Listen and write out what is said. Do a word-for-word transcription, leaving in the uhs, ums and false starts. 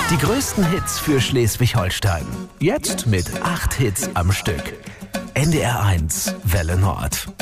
Die größten Hits für Schleswig-Holstein. Jetzt mit acht Hits am Stück. N D R eins Welle Nord.